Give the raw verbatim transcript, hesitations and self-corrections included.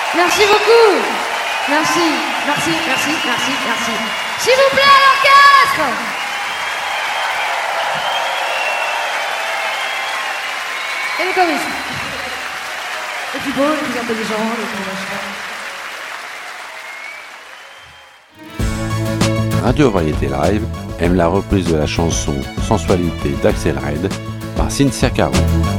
Merci beaucoup. Merci, merci, merci, merci, merci. S'il vous plaît, à l'orchestre. Et le choriste. Et puis bon, les plus intelligents, les plus machins. Radio Variété Live aime la reprise de la chanson Sensualité d'Axel Red par Cynthia Caron.